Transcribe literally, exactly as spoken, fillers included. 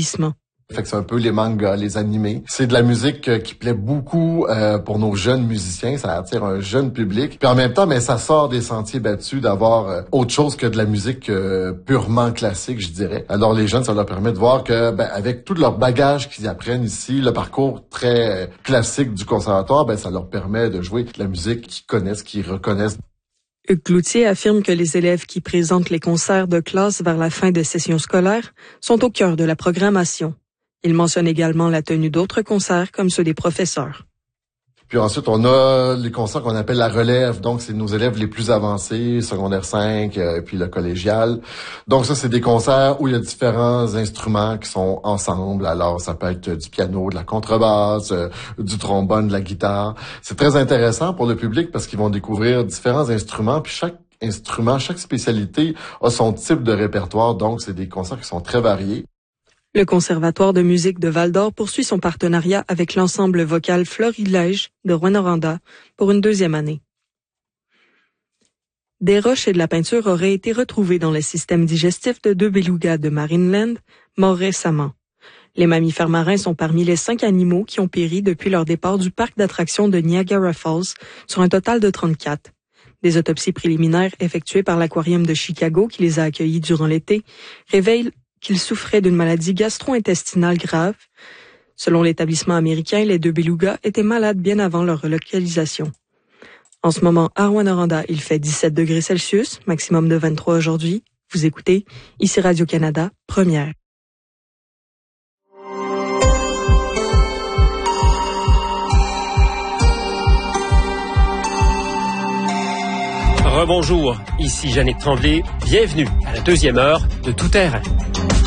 vieillissement. Fait que c'est un peu les mangas, les animés. C'est de la musique euh, qui plaît beaucoup euh, pour nos jeunes musiciens. Ça attire un jeune public. Puis en même temps, mais ça sort des sentiers battus d'avoir euh, autre chose que de la musique euh, purement classique, je dirais. Alors les jeunes, ça leur permet de voir que, ben, avec tout leur bagage qu'ils apprennent ici, le parcours très euh, classique du conservatoire, ben ça leur permet de jouer de la musique qu'ils connaissent, qu'ils reconnaissent. Hugues Cloutier affirme que les élèves qui présentent les concerts de classe vers la fin des sessions scolaires sont au cœur de la programmation. Il mentionne également la tenue d'autres concerts comme ceux des professeurs. Puis ensuite, on a les concerts qu'on appelle la relève. Donc, c'est nos élèves les plus avancés, secondaire cinq, euh, puis le collégial. Donc, ça, c'est des concerts où il y a différents instruments qui sont ensemble. Alors, ça peut être du piano, de la contrebasse, euh, du trombone, de la guitare. C'est très intéressant pour le public parce qu'ils vont découvrir différents instruments. Puis chaque instrument, chaque spécialité a son type de répertoire. Donc, c'est des concerts qui sont très variés. Le Conservatoire de musique de Val-d'Or poursuit son partenariat avec l'ensemble vocal Florilège de Rouyn-Noranda pour une deuxième année. Des roches et de la peinture auraient été retrouvées dans le système digestif de deux belugas de Marineland, morts récemment. Les mammifères marins sont parmi les cinq animaux qui ont péri depuis leur départ du parc d'attractions de Niagara Falls, sur un total de trente-quatre. Des autopsies préliminaires effectuées par l'Aquarium de Chicago, qui les a accueillis durant l'été, révèlent qu'ils souffraient d'une maladie gastro-intestinale grave. Selon l'établissement américain, les deux belugas étaient malades bien avant leur relocalisation. En ce moment, à Rouyn-Noranda, il fait dix-sept degrés Celsius, maximum de vingt-trois aujourd'hui. Vous écoutez, ici Radio-Canada, première. Rebonjour, ici Jeannick Tremblay, bienvenue à la deuxième heure de Tout Terrain.